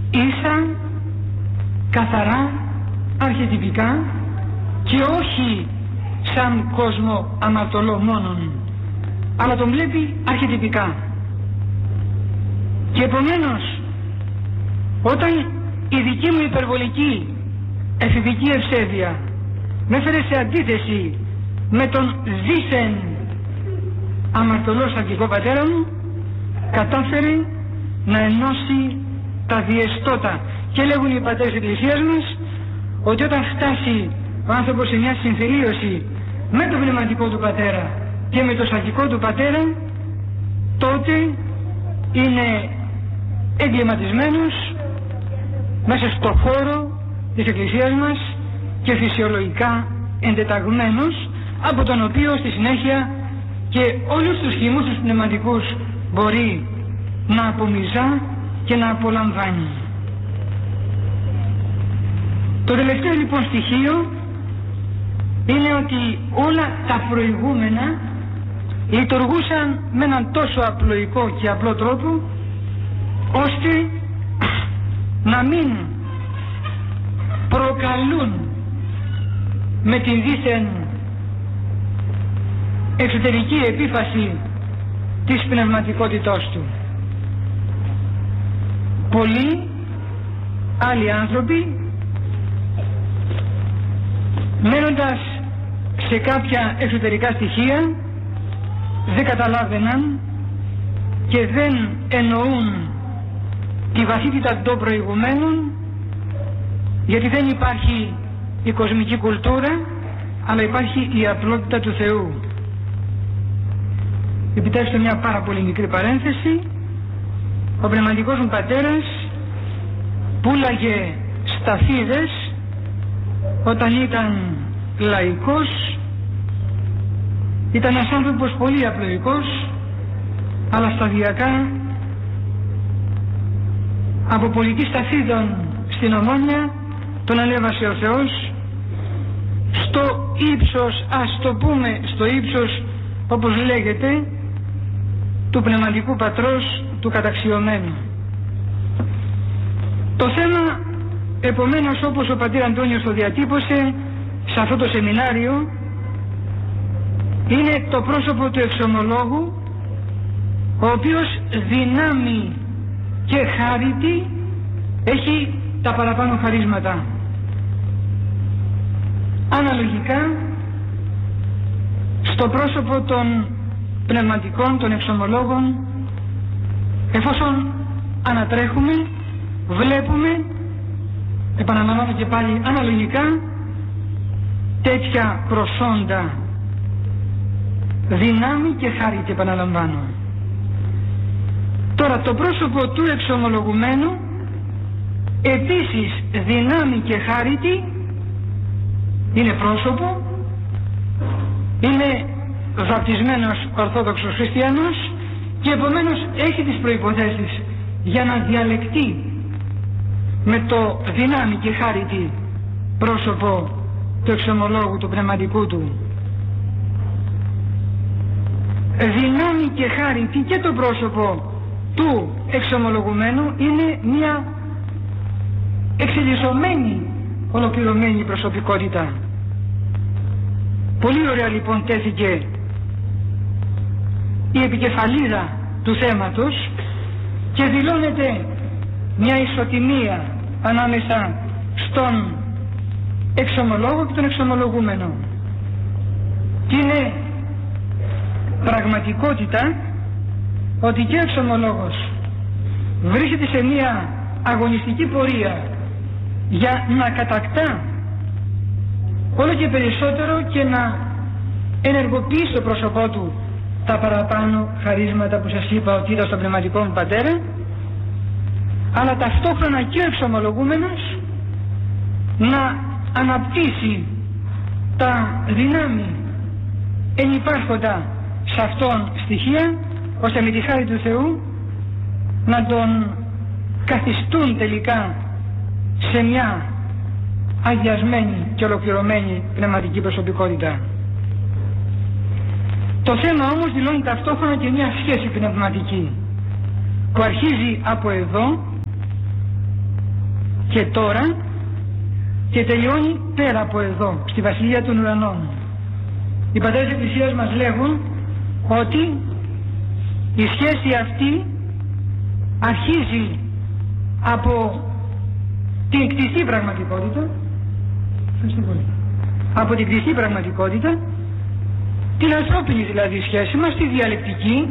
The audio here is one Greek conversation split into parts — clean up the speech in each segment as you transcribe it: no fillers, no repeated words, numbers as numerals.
ίσα, καθαρά, αρχετυπικά και όχι σαν κόσμο αμαρτωλό μόνον, αλλά τον βλέπει αρχετυπικά. Και επομένως όταν η δική μου υπερβολική εφηβική ευσέβεια με έφερε σε αντίθεση με τον δίθεν αμαρτωλό σαρκικό πατέρα μου, κατάφερε να ενώσει τα διεστώτα. Και λέγουν οι πατέρες της Εκκλησίας μας ότι όταν φτάσει ο άνθρωπος σε μια συμφιλίωση με τον πνευματικό του πατέρα και με το σαρκικό του πατέρα, τότε είναι εγκληματισμένος μέσα στο χώρο της Εκκλησίας μας και φυσιολογικά εντεταγμένος, από τον οποίο στη συνέχεια και όλους τους χυμούς τους πνευματικούς μπορεί να απομυζά και να απολαμβάνει. Το τελευταίο λοιπόν στοιχείο είναι ότι όλα τα προηγούμενα λειτουργούσαν με έναν τόσο απλοϊκό και απλό τρόπο, ώστε να μην προκαλούν με την δίθεν εξωτερική επίφαση της πνευματικότητός του. Πολλοί άλλοι άνθρωποι, μένοντας σε κάποια εξωτερικά στοιχεία, δεν καταλάβαιναν και δεν εννοούν τη βαθύτητα των προηγουμένων, γιατί δεν υπάρχει η κοσμική κουλτούρα, αλλά υπάρχει η απλότητα του Θεού. Επιτρέψτε μια πάρα πολύ μικρή παρένθεση. Ο πνευματικός μου πατέρας πουλάγε σταφίδες όταν ήταν λαϊκός. Ήταν ένας άνθρωπος πολύ απλοϊκός, αλλά σταδιακά από πολιτή σταφίδων στην Ομόνια τον ανέβασε ο Θεός στο ύψος, ας το πούμε στο ύψος όπως λέγεται, του πνευματικού πατρός του καταξιωμένου. Το θέμα επομένως, όπως ο πατήρ Αντώνιος το διατύπωσε σε αυτό το σεμινάριο, είναι το πρόσωπο του εξομολόγου, ο οποίος δυνάμει και χάρητη έχει τα παραπάνω χαρίσματα. Αναλογικά στο πρόσωπο των πνευματικών, των εξομολόγων, εφόσον ανατρέχουμε, βλέπουμε, επαναλαμβάνω και πάλι αναλογικά, τέτοια προσόντα, δυνάμει και χάρητη, επαναλαμβάνω. Τώρα το πρόσωπο του εξομολογουμένου επίσης δυνάμει και χάρητη, είναι πρόσωπο, είναι βαπτισμένος Ορθόδοξος Χριστιανός και επομένως έχει τις προϋποθέσεις για να διαλεκτεί με το δυνάμει και χάρητη πρόσωπο του εξομολόγου, του πνευματικού του. Δυνάμει και χάρητη και το πρόσωπο του εξομολογουμένου είναι μια εξελισσομένη, ολοκληρωμένη προσωπικότητα. Πολύ ωραία λοιπόν τέθηκε η επικεφαλίδα του θέματος και δηλώνεται μια ισοτιμία ανάμεσα στον εξομολόγο και τον εξομολογούμενο. Και είναι πραγματικότητα ότι και ο εξομολόγος βρίσκεται σε μια αγωνιστική πορεία για να κατακτά όλο και περισσότερο και να ενεργοποιήσει στο πρόσωπό του τα παραπάνω χαρίσματα που σας είπα ότι ήταν στον πνευματικό μου πατέρα, αλλά ταυτόχρονα και ο εξομολογούμενος να αναπτύσσει τα δυνάμει ενυπάρχοντα σε αυτόν στοιχεία, ώστε με τη χάρη του Θεού να τον καθιστούν τελικά σε μια αγιασμένη και ολοκληρωμένη πνευματική προσωπικότητα. Το θέμα όμως δηλώνει ταυτόχρονα και μια σχέση πνευματική που αρχίζει από εδώ και τώρα και τελειώνει πέρα από εδώ, στη Βασιλεία των Ουρανών. Οι πατέρες της Εκκλησίας μας λέγουν ότι η σχέση αυτή αρχίζει από την κτιστή πραγματικότητα, από την κτιστή πραγματικότητα, την ανθρώπινη δηλαδή σχέση μας, τη διαλεκτική,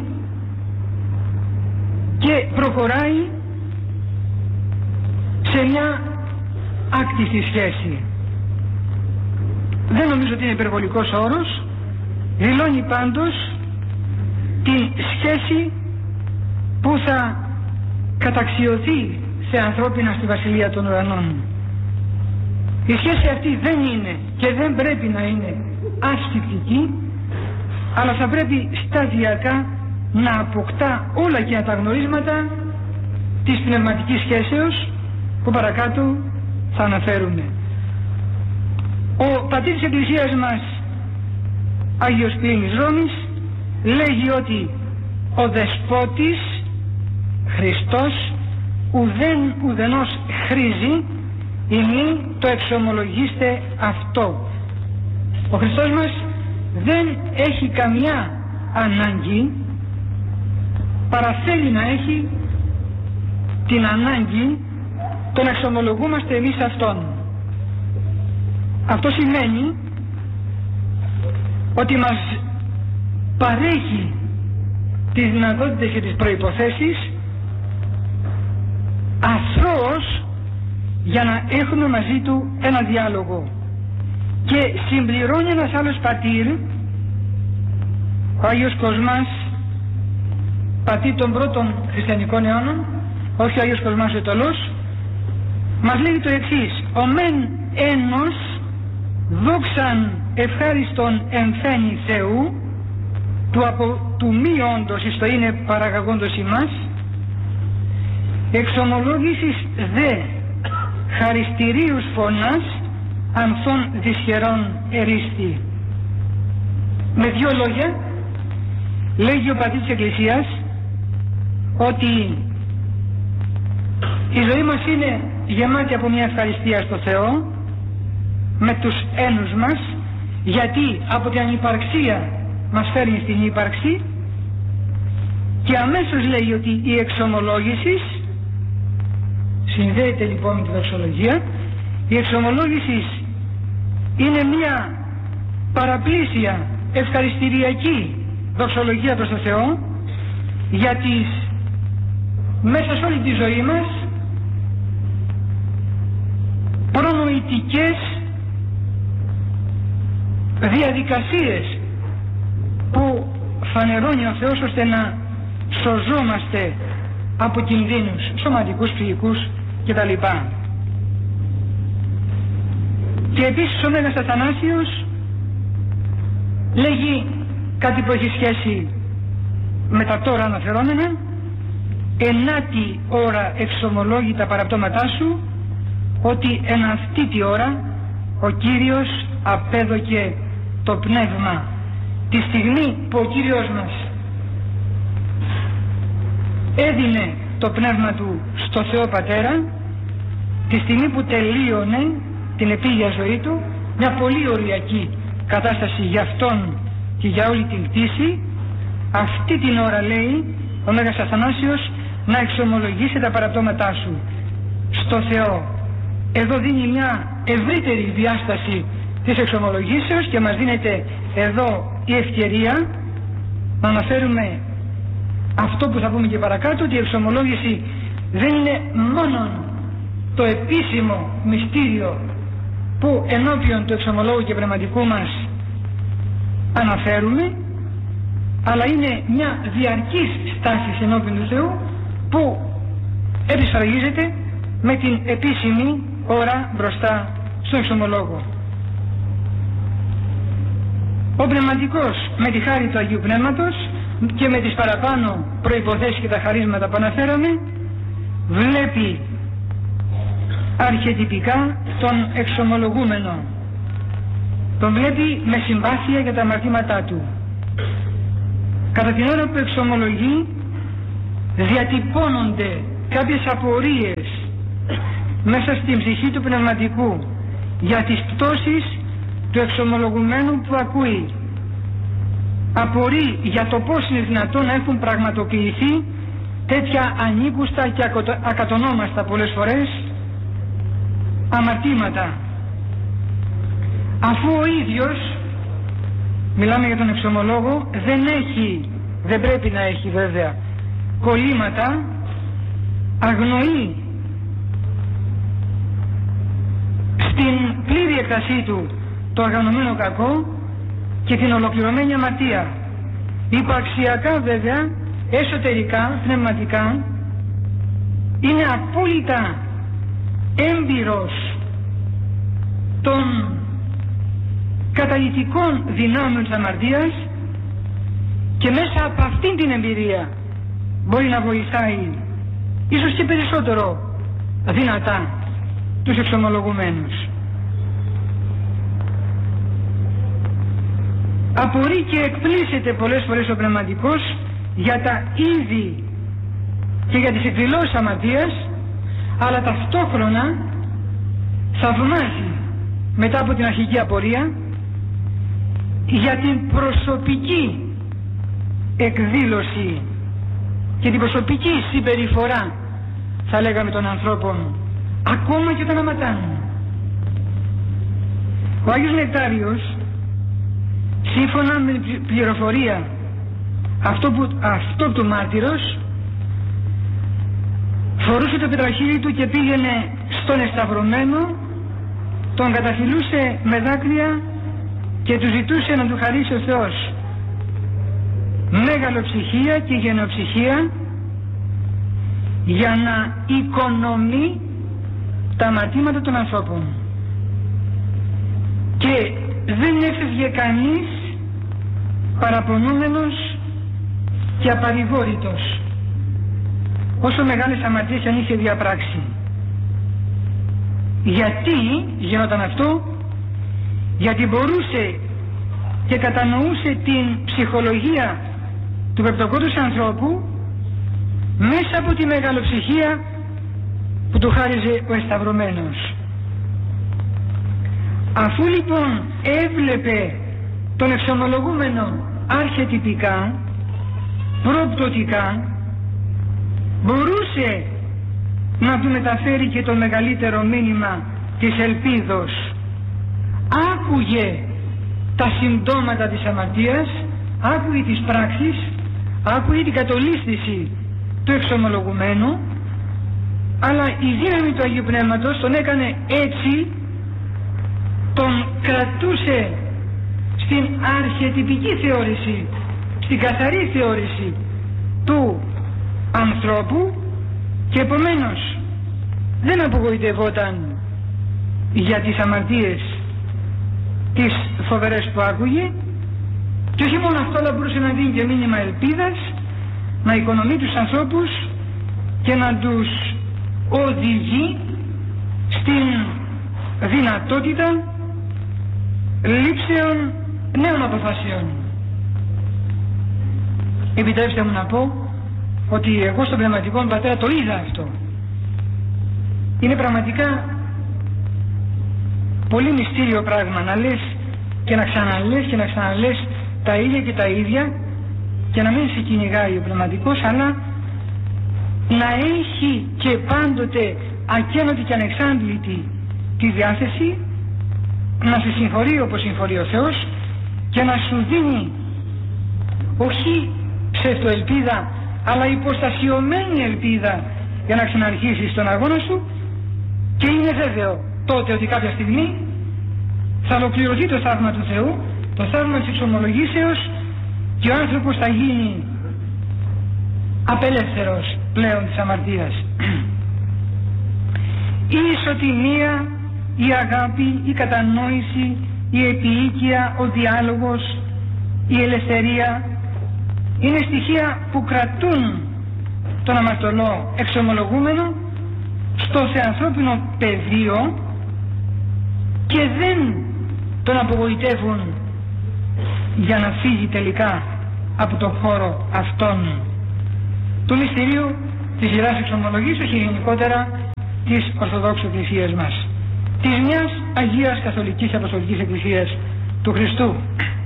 και προχωράει σε μια άκτιστη σχέση. Δεν νομίζω ότι είναι υπερβολικός όρος, δηλώνει πάντως την σχέση που θα καταξιωθεί σε ανθρώπινα στη Βασιλεία των Ουρανών. Η σχέση αυτή δεν είναι και δεν πρέπει να είναι ασκητική, αλλά θα πρέπει σταδιακά να αποκτά όλα και τα γνωρίσματα της πνευματικής σχέσεως που παρακάτω θα αναφέρουμε. Ο πατήρ της Εκκλησίας μας, Άγιος Πλήνης Ρώμης, λέγει ότι ο Δεσπότης Χριστός ουδενός χρήζει ημί το εξομολογήστε αυτό. Ο Χριστός μας δεν έχει καμιά ανάγκη, παραθέλει να έχει την ανάγκη το να εξομολογούμαστε εμείς Αυτόν. Αυτό σημαίνει ότι μας παρέχει τις δυνατότητες και τις προϋποθέσεις αθρώος για να έχουμε μαζί του ένα διάλογο. Και συμπληρώνει ένας άλλος πατήρ, ο Άγιος Κοσμάς, πατήρ των πρώτων χριστιανικών αιώνων, όχι ο Άγιος Κοσμάς ο Αιτωλός, μας λέει το εξής: ο μεν ένος δόξαν ευχάριστον εμφαίνει Θεού, του μη όντως εις το είναι παραγαγόντος ημάς, εξομολόγησης δε χαριστηρίους φωνάς ανθών δυσχερών ερίστη. Με δύο λόγια λέγει ο πατήρ της Εκκλησίας ότι η ζωή μας είναι γεμάτη από μια ευχαριστία στο Θεό με τους ένους μας, γιατί από την ανυπαρξία μας φέρνει στην ύπαρξη, και αμέσως λέει ότι η εξομολόγηση συνδέεται λοιπόν με τη δοξολογία. Η εξομολόγηση είναι μια παραπλήσια ευχαριστηριακή δοξολογία προς τον Θεό για τις μέσα σε όλη τη ζωή μας προνοητικές διαδικασίες που φανερώνει ο Θεός ώστε να σωζόμαστε από κινδύνους σωματικούς, ψυχικούς κτλ. Και επίσης ο Μέγας Αθανάσιος λέγει κάτι που έχει σχέση με τα τώρα αναφερόμενα: ενάτη ώρα εξομολόγει τα παραπτώματά σου, ότι εν αυτή τη ώρα ο Κύριος απέδωκε το πνεύμα. Τη στιγμή που ο Κύριος μας έδινε το πνεύμα του στο Θεό Πατέρα, τη στιγμή που τελείωνε την επίγεια ζωή του, μια πολύ οριακή κατάσταση για αυτόν και για όλη την κτήση, αυτή την ώρα λέει ο Μέγας Αθανάσιος να εξομολογήσει τα παραπτώματά σου στο Θεό. Εδώ δίνει μια ευρύτερη διάσταση της εξομολογήσεως και μας δίνεται εδώ η ευκαιρία να αναφέρουμε αυτό που θα πούμε και παρακάτω, ότι η εξομολόγηση δεν είναι μόνο το επίσημο μυστήριο που ενώπιον του εξομολόγου και πνευματικού μας αναφέρουμε, αλλά είναι μια διαρκής στάση ενώπιον του Θεού που επισφραγίζεται με την επίσημη ώρα μπροστά στον εξομολόγο. Ο πνευματικός με τη χάρη του Αγίου Πνεύματος και με τις παραπάνω προϋποθέσεις και τα χαρίσματα που αναφέραμε βλέπει αρχετυπικά τον εξομολογούμενο. Τον βλέπει με συμπάθεια για τα αμαρτήματά του. Κατά την ώρα που εξομολογεί διατυπώνονται κάποιες απορίες μέσα στην ψυχή του πνευματικού για τις πτώσεις του εξομολογουμένου που ακούει. Απορεί για το πώς είναι δυνατόν να έχουν πραγματοποιηθεί τέτοια ανήκουστα και ακατονόμαστα πολλές φορές αμαρτήματα, αφού ο ίδιος, μιλάμε για τον εξομολόγο, δεν πρέπει να έχει βέβαια κολλήματα, αγνοεί στην πλήρη εκτασή του το οργανωμένο κακό και την ολοκληρωμένη αμαρτία. Υπαρξιακά βέβαια, εσωτερικά, πνευματικά, είναι απόλυτα έμπειρος των καταλυτικών δυνάμεων της αμαρτίας και μέσα από αυτήν την εμπειρία μπορεί να βοηθάει ίσως και περισσότερο δυνατά τους εξομολογουμένους. Απορεί και εκπλήσεται πολλές φορές ο πνευματικός για τα είδη και για τις εκδηλώσεις αμαρτίας, αλλά ταυτόχρονα θαυμάζει μετά από την αρχική απορία για την προσωπική εκδήλωση και την προσωπική συμπεριφορά, θα λέγαμε, των ανθρώπων ακόμα και όταν αμαρτάνουν. Ο Άγιος Νεκτάριος, σύμφωνα με την πληροφορία αυτό του μάρτυρος, φορούσε το πετραχύλι του και πήγαινε στον εσταυρωμένο, τον καταφυλούσε με δάκρυα και του ζητούσε να του χαρίσει ο Θεός μεγαλοψυχία και γενοψυχία για να οικονομεί τα αμαρτήματα των ανθρώπων. Και δεν έφευγε κανείς παραπονούμενος και απαρηγόρητος, όσο μεγάλες αμαρτίες αν είχε διαπράξει. Γιατί γινόταν αυτό? Γιατί μπορούσε και κατανοούσε την ψυχολογία του πεπτοκόντους ανθρώπου μέσα από τη μεγαλοψυχία που του χάριζε ο εσταυρωμένος. Αφού λοιπόν έβλεπε τον εξομολογούμενο αρχετυπικά, προπτωτικά, μπορούσε να του μεταφέρει και το μεγαλύτερο μήνυμα της ελπίδος. Άκουγε τα συμπτώματα της αμαρτίας, άκουγε τις πράξεις, άκουγε την κατολίσθηση του εξομολογουμένου, αλλά η δύναμη του Αγίου Πνεύματος τον έκανε έτσι, τον κρατούσε στην αρχετυπική θεώρηση, στην καθαρή θεώρηση του ανθρώπου, και επομένως δεν απογοητευόταν για τις αμαρτίες τις φοβερές που άκουγε, και όχι μόνο αυτό, αλλά μπορούσε να δίνει και μήνυμα ελπίδας, να οικονομεί τους ανθρώπους και να τους οδηγεί στην δυνατότητα λήψεων νέων αποφάσεων. Επιτρέψτε μου να πω ότι εγώ στον πνευματικό πατέρα το είδα αυτό. Είναι πραγματικά πολύ μυστήριο πράγμα να λες και να ξαναλες και να ξαναλες τα ίδια και τα ίδια και να μην σε κυνηγάει ο πνευματικός, αλλά να έχει και πάντοτε ακένωτη και ανεξάντλητη τη διάθεση να σε συγχωρεί όπως συγχωρεί ο Θεός και να σου δίνει όχι ψευτοελπίδα, αλλά υποστασιωμένη ελπίδα για να ξαναρχίσεις τον αγώνα σου, και είναι βέβαιο τότε ότι κάποια στιγμή θα ολοκληρωθεί το θαύμα του Θεού, το θαύμα της εξομολογήσεως, και ο άνθρωπος θα γίνει απελεύθερος πλέον της αμαρτίας. Η ισοτιμία, η αγάπη, η κατανόηση, η επίοικια, ο διάλογος, η ελευθερία είναι στοιχεία που κρατούν τον αμαρτωλό εξομολογούμενο στο θεανθρώπινο πεδίο και δεν τον απογοητεύουν για να φύγει τελικά από τον χώρο αυτόν του μυστηρίου της Ιεράς Εξομολογήσεως και γενικότερα της Ορθοδόξου Εκκλησίας μας, της μιας Αγίας Καθολικής Αποστολικής Εκκλησίας του Χριστού.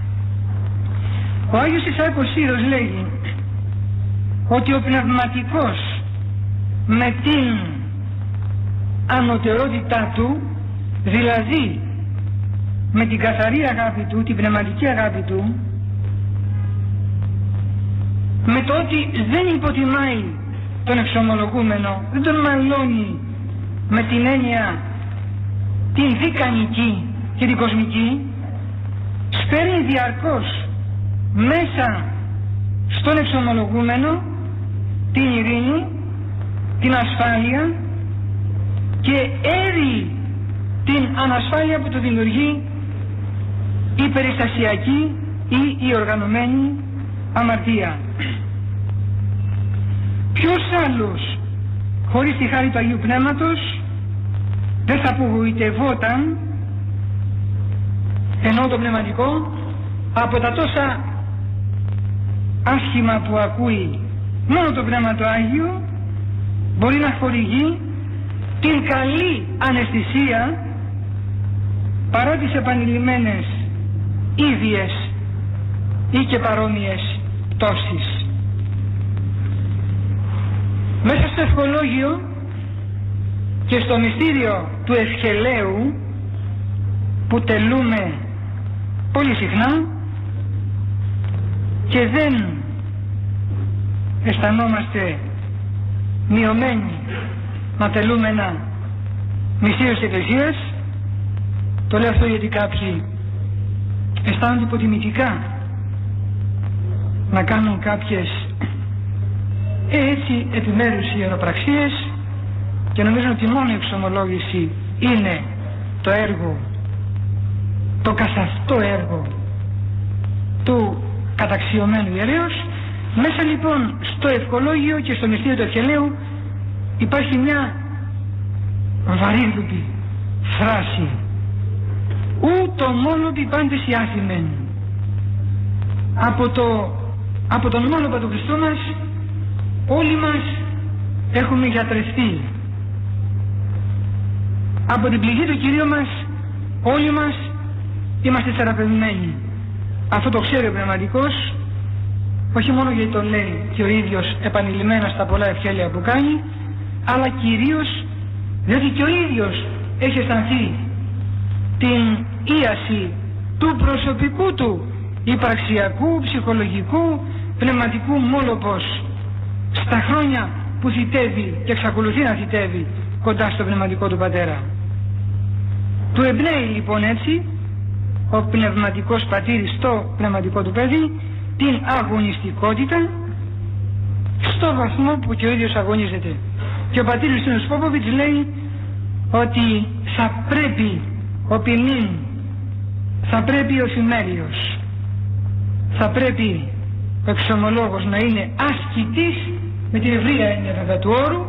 Ο Άγιος Ισαάκος Σύρος λέγει ότι ο πνευματικός με την ανωτερότητά του, δηλαδή με την καθαρή αγάπη του, την πνευματική αγάπη του, με το ότι δεν υποτιμάει τον εξομολογούμενο, δεν τον μαλώνει με την έννοια την δικανική και την κοσμική, σπέρνει διαρκώς μέσα στον εξομολογούμενο την ειρήνη, την ασφάλεια και έρει την ανασφάλεια που το δημιουργεί η περιστασιακή ή η οργανωμένη αμαρτία. Ποιος άλλος χωρίς τη χάρη του Αγίου Πνεύματος δεν θα απογοητευόταν, ενώ το πνευματικό, από τα τόσα άσχημα που ακούει. Μόνο το Πνεύμα το Άγιο μπορεί να χορηγεί την καλή αναισθησία παρά τις επανειλημμένες ίδιες ή και παρόμοιες πτώσεις. Μέσα στο ευχολόγιο και στο μυστήριο του ευχελαίου που τελούμε πολύ συχνά και δεν αισθανόμαστε μειωμένοι να τελούμε ένα μυστήριο της Εκκλησίας, το λέω αυτό γιατί κάποιοι αισθάνονται υποτιμητικά να κάνουν κάποιες έτσι επιμέρους ιεροπραξίες και νομίζουν ότι μόνο η εξομολόγηση είναι το έργο, το καθαυτό έργο του καταξιωμένου ιερέως. Μέσα λοιπόν στο ευχολόγιο και στο μυστήριο του ευχελαίου υπάρχει μια βαρύγδουπη φράση: ούτω μόνο πάντες οι άθιμεν. Από τον μόνοπα του Χριστού μας όλοι μας έχουμε γιατρευτεί. Από την πληγή του Κυρίου μας όλοι μας είμαστε θεραπευμένοι. Αυτό το ξέρει ο πνευματικός, όχι μόνο γιατί το λέει και ο ίδιος επανειλημμένα στα πολλά ευχέλαια που κάνει, αλλά κυρίως διότι και ο ίδιος έχει αισθανθεί την ίαση του προσωπικού του υπαρξιακού, ψυχολογικού, πνευματικού μόλοπος στα χρόνια που θητεύει και εξακολουθεί να θητεύει κοντά στο πνευματικό του πατέρα. Του εμπνέει λοιπόν έτσι ο πνευματικός πατήρης στο πνευματικό του παιδί την αγωνιστικότητα στο βαθμό που και ο ίδιος αγωνίζεται. Και ο πατήρης του Πόποβιτς λέει ότι θα πρέπει ο ποιμήν, θα πρέπει ο εφημέριος, θα πρέπει ο εξομολόγος να είναι ασκητής με την ευρεία έννοια βέβαια του όρου,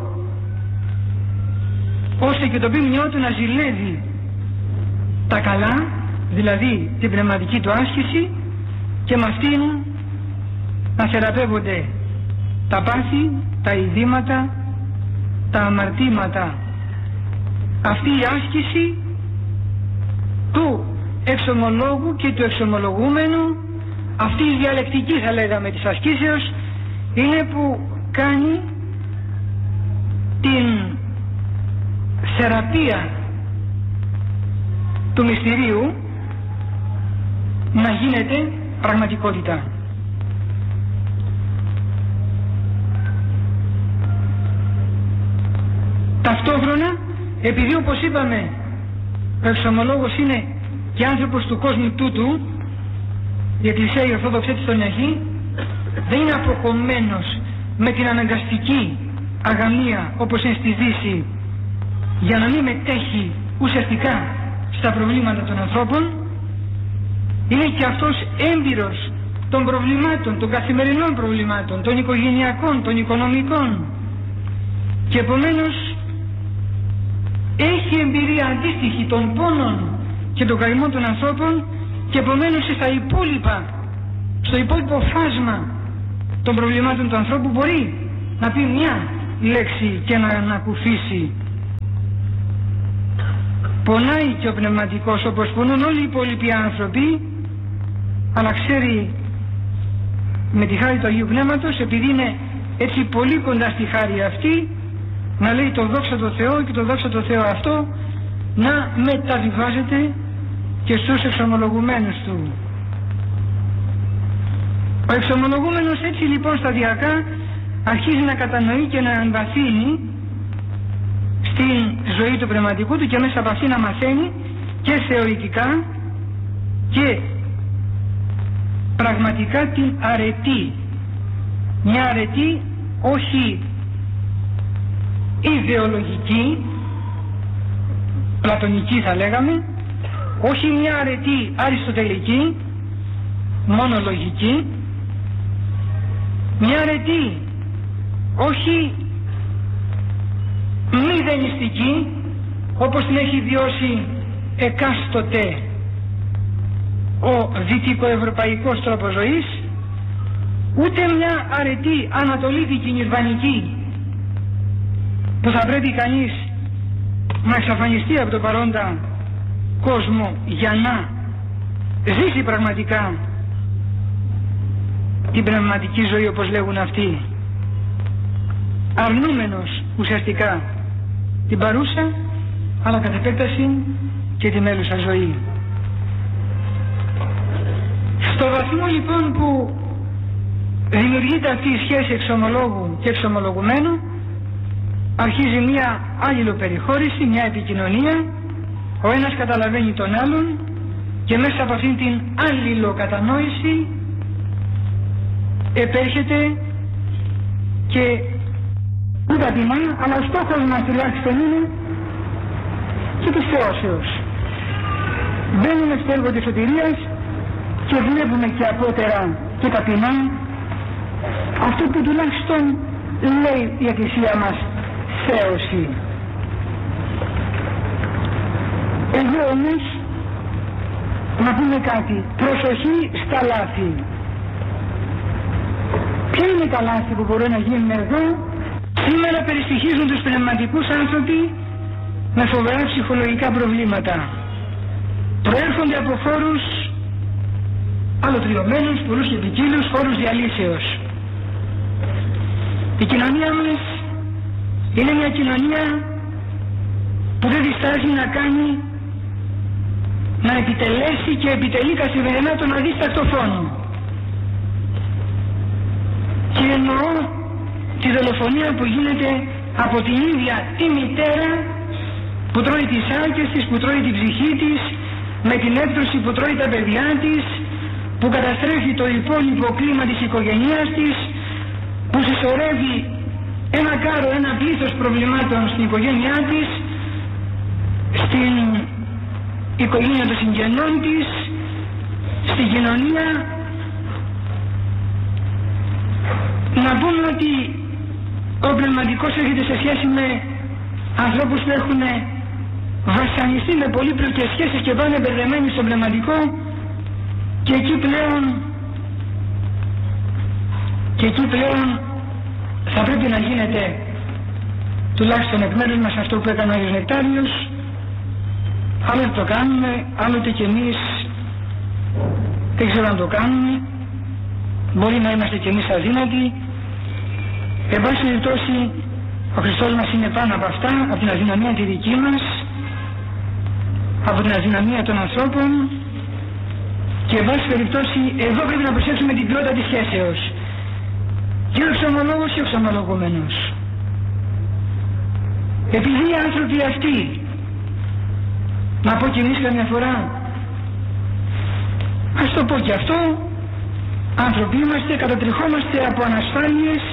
ώστε και το ποιμνιό του να ζηλεύει τα καλά, δηλαδή την πνευματική του άσκηση, και με αυτήν να θεραπεύονται τα πάθη, τα ειδήματα, τα αμαρτήματα. Αυτή η άσκηση του εξομολόγου και του εξομολογούμενου, αυτή η διαλεκτική θα λέγαμε της ασκήσεως, είναι που κάνει την θεραπεία του μυστηρίου να γίνεται πραγματικότητα. Ταυτόχρονα, επειδή όπως είπαμε ο εξομολόγος είναι και άνθρωπος του κόσμου τούτου, η Εκκλησία η Ορθόδοξη της στον Αγή δεν είναι αποκομμένος με την αναγκαστική αγαμία όπως είναι στη Δύση για να μην μετέχει ουσιαστικά στα προβλήματα των ανθρώπων. Είναι και αυτός έμπειρος των προβλημάτων, των καθημερινών προβλημάτων, των οικογενειακών, των οικονομικών, και επομένως έχει εμπειρία αντίστοιχη των πόνων και των καημών των ανθρώπων, και επομένως στο υπόλοιπο φάσμα των προβλημάτων του ανθρώπου μπορεί να πει μια λέξη και να ανακουφίσει Πονάει και ο πνευματικός όπως πονούν όλοι οι υπόλοιποι άνθρωποι, αλλά ξέρει με τη χάρη του Αγίου Πνεύματος, επειδή είναι έτσι πολύ κοντά στη χάρη αυτή, να λέει το δόξα τω Θεώ, και το δόξα τω Θεώ αυτό να μεταβιβάζεται και στους εξομολογουμένους του. Ο εξομολογούμενος έτσι λοιπόν σταδιακά αρχίζει να κατανοεί και να εμβαθύνει στην ζωή του πνευματικού του και μέσα από αυτή να μαθαίνει και θεωρητικά και πραγματικά την αρετή. Μια αρετή όχι ιδεολογική, πλατωνική θα λέγαμε, όχι μια αρετή αριστοτελική, μόνο λογική, μια αρετή όχι μηδενιστική όπως την έχει βιώσει εκάστοτε ο δυτικοευρωπαϊκός τρόπος ζωής, ούτε μια αρετή ανατολίτικη νιρβανική που θα πρέπει κανείς να εξαφανιστεί από τον παρόντα κόσμο για να ζήσει πραγματικά την πνευματική ζωή όπως λέγουν αυτοί, αρνούμενος ουσιαστικά την παρούσα αλλά κατ' επέκταση και τη μέλουσα ζωή. Στο βαθμό λοιπόν που δημιουργείται αυτή η σχέση εξομολόγου και εξομολογουμένου, αρχίζει μια αλληλοπεριχώρηση, μια επικοινωνία, ο ένας καταλαβαίνει τον άλλον και μέσα από αυτήν την αλληλοκατανόηση επέρχεται και δεν τα τιμά, αλλά ο στόχος μας τουλάχιστον είναι και της θεώσεως. Μπαίνουμε στο έργο της σωτηρίας και βλέπουμε και απότερα και ταπεινά αυτό που τουλάχιστον λέει η Εκκλησία μας, θέωση. Εδώ όμως να πούμε κάτι, προσοχή στα λάθη. Ποια είναι τα λάθη που μπορούν να γίνουν εδώ? Σήμερα περιστοιχίζουν τους πνευματικούς άνθρωποι με φοβερά ψυχολογικά προβλήματα. Προέρχονται από χώρους αλλοτριωμένους, πολλούς και ποικίλους, χώρους διαλύσεως. Η κοινωνία μας είναι μια κοινωνία που δεν διστάζει να κάνει, να επιτελέσει και επιτελεί καθημερινά τον αδίστακτο φόνο. Και εννοώ τη δολοφονία που γίνεται από την ίδια τη μητέρα που τρώει τις άλκες της, που τρώει την ψυχή της, με την έκτρωση που τρώει τα παιδιά της, που καταστρέφει το υπόλοιπο κλίμα της οικογένειάς της, που συσσωρεύει ένα κάρο, ένα πλήθος προβλημάτων στην οικογένειά της, στην οικογένεια των συγγενών της, στην κοινωνία. Να πούμε ότι ο πνευματικός έρχεται σε σχέση με ανθρώπους που έχουν βασανιστεί με πολύπλοκες σχέσεις και πάνε μπερδεμένοι στο πνευματικό, και εκεί πλέον θα πρέπει να γίνεται, τουλάχιστον εκ μέρους μας, αυτό που έκανε ο Άγιος Νεκτάριος. Άλλοτε το κάνουμε, άλλοτε και εμείς δεν ξέρω αν το κάνουμε, μπορεί να είμαστε και εμείς αδύνατοι. Εν πάση περιπτώσει, ο Χριστός μας είναι πάνω από αυτά, από την αδυναμία τη δική μας, από την αδυναμία των ανθρώπων, και εν πάση περιπτώσει εδώ πρέπει να προσέξουμε την ποιότητα της σχέσεως. Και ο εξομολόγος και ο εξομολογούμενος. Επειδή οι άνθρωποι αυτοί, να πω και εμείς καμιά φορά, ας το πω και αυτό, άνθρωποι είμαστε, κατατριχόμαστε από ανασφάλειες,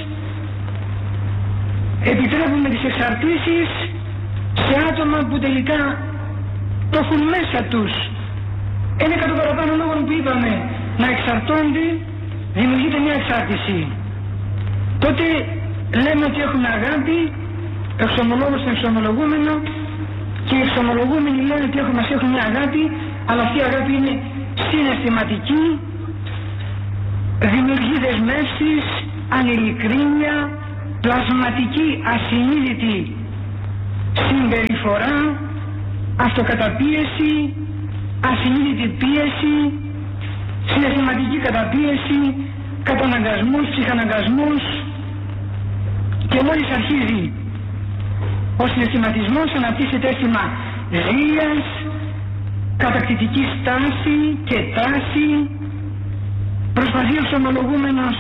επιτρέπουμε τις εξαρτήσεις σε άτομα που τελικά το έχουν μέσα τους. Είναι κατ' το παραπάνω λόγω που είπαμε, να εξαρτώνται, δημιουργείται μια εξάρτηση. Τότε λέμε ότι έχουμε αγάπη, εξομολόγος στον εξομολογούμενο, και οι εξομολογούμενοι λένε ότι μας έχουν μια αγάπη, αλλά αυτή η αγάπη είναι συναισθηματική, δημιουργεί δεσμεύσεις, ανηλικρίνεια, πλασματική ασυνείδητη συμπεριφορά, αυτοκαταπίεση, ασυνείδητη πίεση, συναισθηματική καταπίεση, καταναγκασμούς, ψυχαναγκασμούς, και μόλις αρχίζει ο συναισθηματισμός αναπτύσσεται αίσθημα ζήλιας, κατακτητική στάση και τάση, προσπαθεί ο εξομολογούμενος,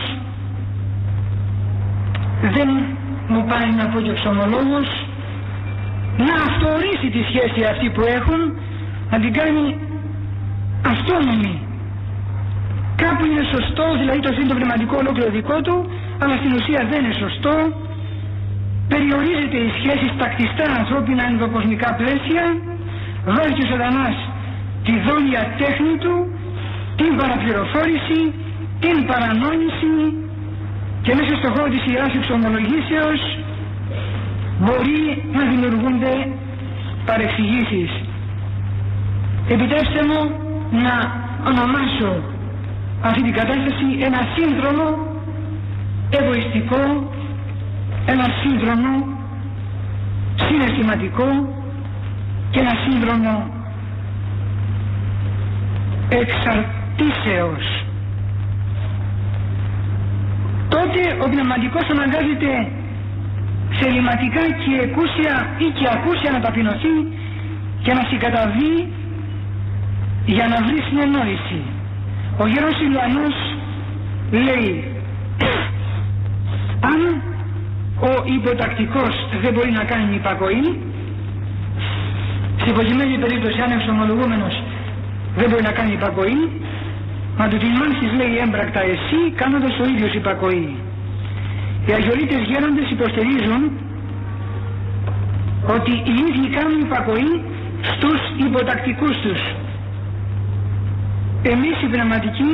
δεν μου πάει να πω και εξομολόγος, να αυτοορίσει τη σχέση αυτή που έχουν, να την κάνει αυτόνομη. Κάπου είναι σωστό, δηλαδή το αφήνει το πνευματικό ολόκληρο δικό του, αλλά στην ουσία δεν είναι σωστό. Περιορίζεται η σχέση στα κτιστά ανθρώπινα ενδοκοσμικά πλαίσια, βάζει ο σατανάς τη δόλια τέχνη του, την παραπληροφόρηση, την παρανόηση, και μέσα στο χώρο της Ιεράς Εξομολογήσεως μπορεί να δημιουργούνται παρεξηγήσεις. Επιτρέψτε μου να ονομάσω αυτή την κατάσταση ένα σύνδρομο εγωιστικό, ένα σύνδρομο συναισθηματικό και ένα σύνδρομο εξαρτήσεως. Τότε ο πνευματικός αναγκάζεται θεληματικά και εκούσια ή και ακούσια να ταπεινωθεί και να συγκαταβεί για να βρει συνεννόηση. Ο Γέρος Ηλιανός λέει, αν ο υποτακτικός δεν μπορεί να κάνει υπακοή, στην υποκειμένη περίπτωση αν εξομολογούμενος δεν μπορεί να κάνει υπακοή, μα του τιμάνσεις, λέει, έμπρακτα εσύ, κάνοντας ο ίδιος υπακοή. Οι αγιορείτες γέροντες υποστηρίζουν ότι οι ίδιοι κάνουν υπακοή στους υποτακτικούς τους. Εμείς οι πνευματικοί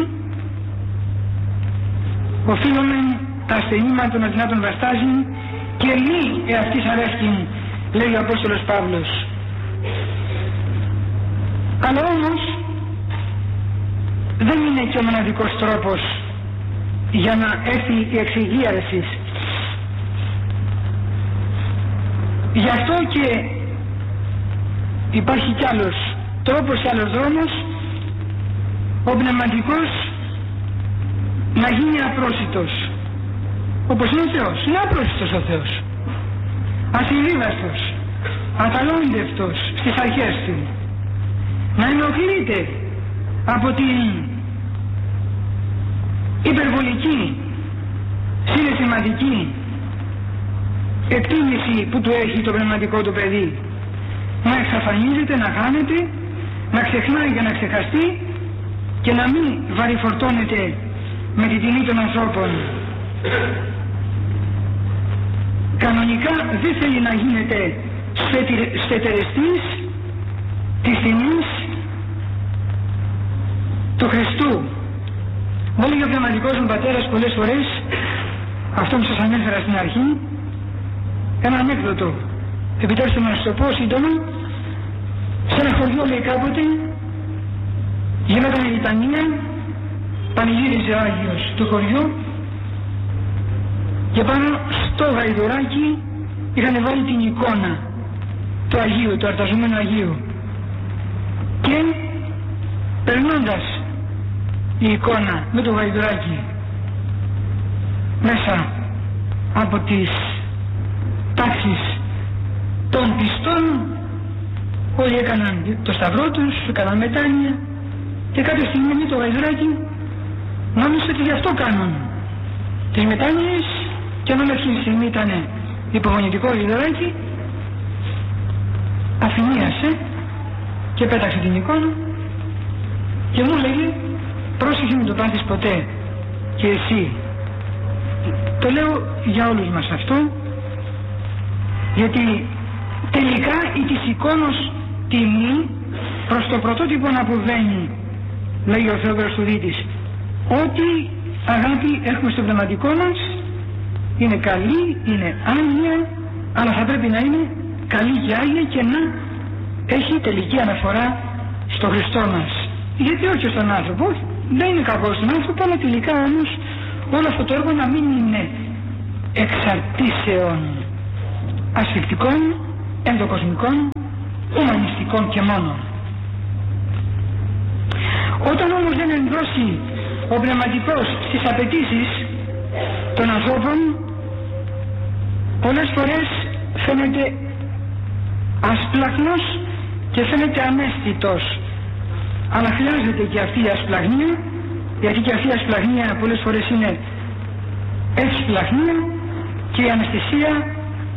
οφείλουμε τα ασθενήματα των αδυνάτων βαστάζειν και μη εαυτής αρέσκην, λέει ο Απόστολος Παύλος. Αλλά όμως δεν είναι και ο μοναδικός τρόπος για να έρθει η εξυγίαρση. Γι' αυτό και υπάρχει κι άλλος τρόπος και άλλος δρόμος, ο πνευματικός να γίνει απρόσιτος, όπως είναι ο Θεός. Είναι απρόσιτος ο Θεός, ασυμβίβαστος, αταλόντευτος στις αρχές του, να ενοχλείται από την υπερβολική συναισθηματική εκτίμηση που του έχει το πνευματικό του παιδί, να εξαφανίζεται, να χάνεται, να ξεχνάει για να ξεχαστεί και να μην βαρυφορτώνεται με την τιμή των ανθρώπων. Κανονικά δεν θέλει να γίνεται σφετερεστής της τιμής του Χριστού. Μου έλεγε ο πνευματικός μου πατέρας πολλές φορές, αυτό που σας ανέφερα στην αρχή, ένα ανέκδοτο. Επιτρέψτε μου να σας το πω σύντομα. Σε ένα χωριό, λέει, κάποτε γινόταν η λιτανία, πανηγύριζε ο Άγιος του χωριού και πάνω στο γαϊδουράκι είχαν βάλει την εικόνα του Αγίου, του αρταζομένου Αγίου, και περνώντας η εικόνα με το γαϊδουράκι μέσα από τις τάξεις των πιστών, όλοι έκαναν το σταυρό τους, έκαναν μετάνοια, και κάποια στιγμή το γαϊδουράκι νόμιζε ότι γι' αυτό κάνουν τις μετάνοιες, και ενώ εκείνη τη στιγμή ήταν υπομονητικό γαϊδουράκι, αφηνίασε και πέταξε την εικόνα και μου λέγε, πρόσεχε μην το πάθεις ποτέ και εσύ. Το λέω για όλους μας αυτό, γιατί τελικά η της εικόνος τιμή προς το πρωτότυπο να αποβαίνει, λέει ο Θεόδωρος Τουδίτης. Ό,τι αγάπη έχουμε στο πνευματικό μας είναι καλή, είναι άγνοια, αλλά θα πρέπει να είναι καλή και άγνοια και να έχει τελική αναφορά στο Χριστό μας. Γιατί όχι στον άνθρωπο, δεν είναι κακό στον άνθρωπο, αλλά τελικά όμως όλο αυτό το έργο να μην είναι εξαρτήσεων ασφυκτικών, ενδοκοσμικών, ουμανιστικών και μόνο. Όταν όμως δεν ενδώσει ο πνευματικός στις απαιτήσεις των ανθρώπων, πολλές φορές φαίνεται ασπλαχνός και φαίνεται αναίσθητος. Αλλά χρειάζεται και αυτή η ασπλαχνία, γιατί και αυτή η ασπλαχνία πολλές φορές είναι ευσπλαχνία, και η αναισθησία